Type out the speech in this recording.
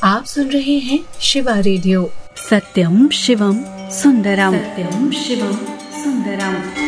आप सुन रहे हैं शिवा रेडियो। सत्यम शिवम सुंदरम। सत्यम शिवम सुंदरम।